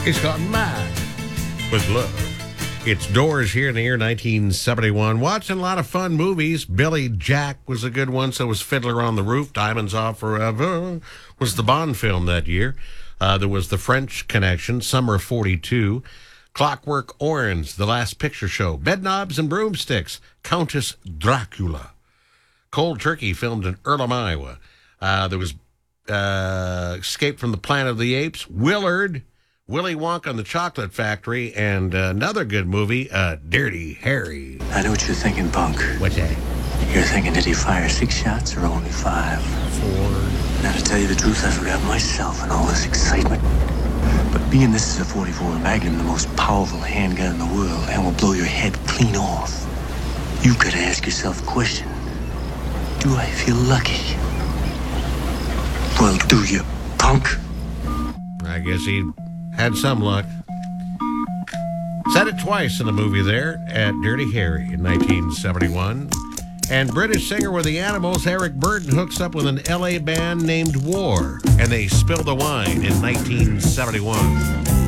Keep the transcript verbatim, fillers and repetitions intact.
He's gone mad with love. It's Doors here in the year nineteen seventy-one. Watching a lot of fun movies. Billy Jack was a good one. So was Fiddler on the Roof. Diamonds Off Forever was the Bond film that year. Uh, there was The French Connection, Summer of forty-two. Clockwork Orange, The Last Picture Show. Bedknobs and Broomsticks, Countess Dracula. Cold Turkey, filmed in Earlham, Iowa. Uh, there was uh, Escape from the Planet of the Apes. Willard. Willy Wonka and the Chocolate Factory, and uh, another good movie, uh, Dirty Harry. I know what you're thinking, Punk. What's that? You're thinking, did he fire six shots or only five? Four. Now, to tell you the truth, I forgot myself in all this excitement. But being this is a forty-four Magnum, the most powerful handgun in the world, and will blow your head clean off, you've got to ask yourself a question. Do I feel lucky? Well, do you, punk? I guess he had some luck. Said it twice in the movie there at Dirty Harry in nineteen seventy-one. And British singer with the Animals, Eric Burdon, hooks up with an L A band named War, and they spill the wine in nineteen seventy-one.